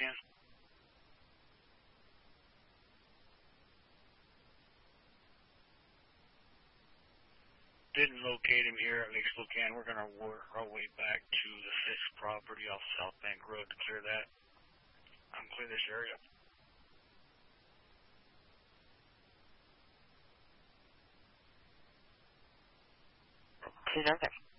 again? Didn't locate him here at Lake Spokane. We're going to work our way back to the 6th property off South Bank Road to clear that. Clear this area. Clear there.